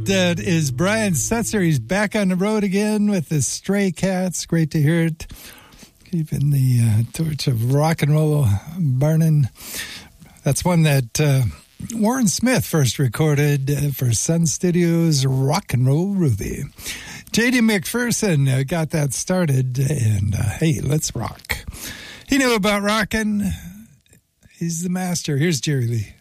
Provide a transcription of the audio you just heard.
That is Brian Setzer. He's back on the road again with the Stray Cats. Great to hear it. Keeping the torch of rock and roll burning. That's one that Warren Smith first recorded for Sun Studios' Rock and Roll Ruby. J.D. McPherson got that started, and hey, let's rock. He knew about rocking. He's the master. Here's Jerry Lee.